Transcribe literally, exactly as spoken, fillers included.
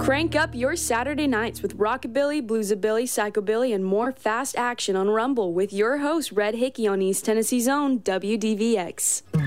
Crank up your Saturday nights with rockabilly, bluesabilly, psychobilly, and more fast action on Rumble with your host, Red Hickey on East Tennessee's own W D V X.